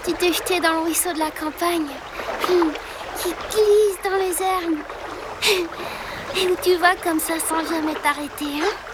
Tu t'es jeté dans le ruisseau de la campagne, qui glisse dans les herbes, et où tu vas comme ça sans jamais t'arrêter, hein?